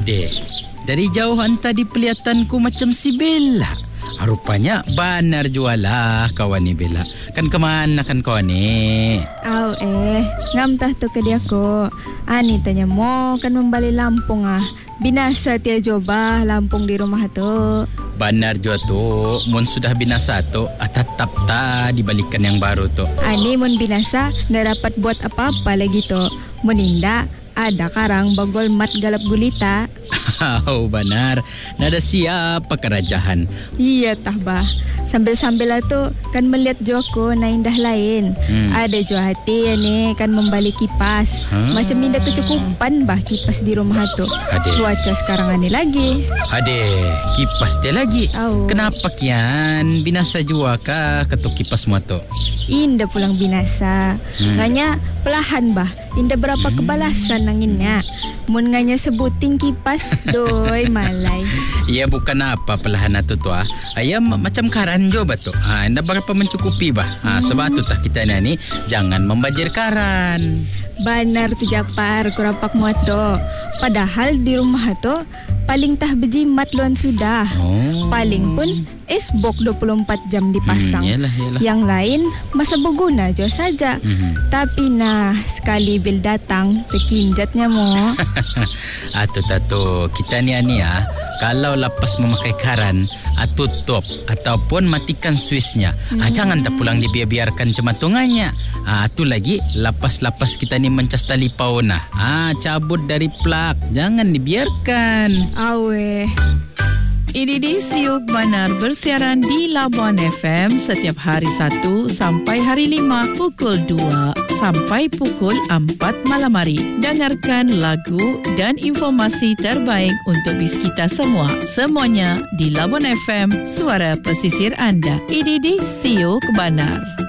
Ade, dari jauh anta di pelihatanku macam si Bella. Rupanya benar jualah kawan ni Bella. Kan kemana kan kawan ni? Ngam tah tu ke dia ko. Ani tanya mo kan membalik Lampung Binasa tia coba Lampung di rumah tu. Benar jua tu. Mun sudah binasa tu, tetap tak dibalikan yang baru tu. Ani mun binasa ndak dapat buat apa-apa lagi tu. Mun indah ada karang bagol mat galap gulita. Oh benar. Nada siapa kerajaan. Iya tah bah. Sambil-sambil tu kan melihat Joko na indah lain. Ada jo hati ni kan membalik kipas. Macam indah kecukupan bah kipas di rumah tu. Cuaca sekarang ani lagi. Kipas dia lagi. Kenapa kian? Binasa jua kah ketuk kipas mu tu? Indah pulang binasa. Nganya pelahan bah. Indah berapa kebalasan nanginnya. Mun nganya sebuting kipas doi malai. Iya bukan apa pelahan tu ayam macam karan jo betul. Anda berapa mencukupi bah. Sebab tu kita ni jangan membajir karan. Benar tu Japar kurapak muato. Padahal di rumah tu paling tah bejimat luan sudah. Paling pun esbok 24 jam dipasang. Yalah. Yang lain masa berguna jo saja. Tapi sekali bil datang terkinjatnya mo. Tato kita ni kalau lepas memakai karan tutup ataupun matikan switchnya. Jangan tak pulang dibiarkan cematungannya. Tu lagi lapas-lapas kita ni mencas tali pauna. Cabut dari plug. Jangan dibiarkan. Ini di Siuk Benar bersiaran di Labuan FM setiap hari 1 sampai hari 5 pukul 2 sampai pukul 4 malam hari. Dengarkan lagu dan informasi terbaik untuk bis kita semua. Semuanya di Labuan FM, suara pesisir anda. Ini di Siuk Benar.